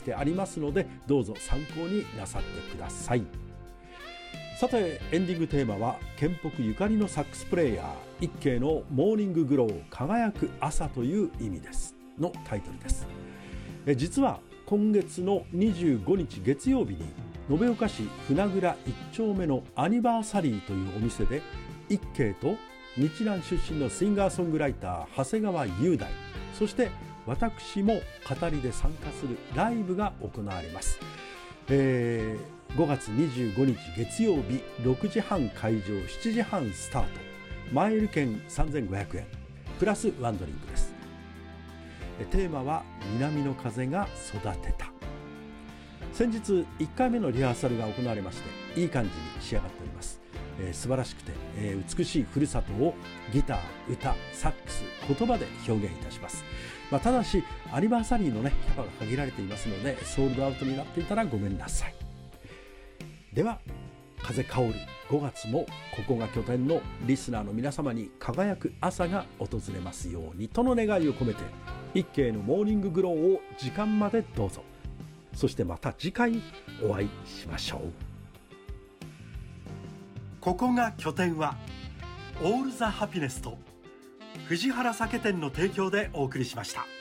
してありますので、どうぞ参考になさってください。さて、エンディングテーマは県北ゆかりのサックスプレイヤー一慶のモーニンググロー輝く朝という意味ですのタイトルです。実は今月の25日月曜日に延岡市船倉1丁目のアニバーサリーというお店で一慶と日南出身のシンガーソングライター長谷川雄大、そして私も語りで参加するライブが行われます。5月25日月曜日6時半会場、7時半スタート。マイル券3500円プラスワンドリンクです。テーマは南の風が育てた。先日1回目のリハーサルが行われまして、いい感じに仕上がっております。素晴らしくて、美しいふるさとをギター、歌、サックス、言葉で表現いたします。ただしアニバーサリーのキャパが限られていますので、ソールドアウトになっていたらごめんなさい。では風香る5月もここが拠点のリスナーの皆様に輝く朝が訪れますようにとの願いを込めて、一慶のモーニンググローを時間までどうぞ。そしてまた次回お会いしましょう。ここが拠点はオールザハピネスと藤原酒店の提供でお送りしました。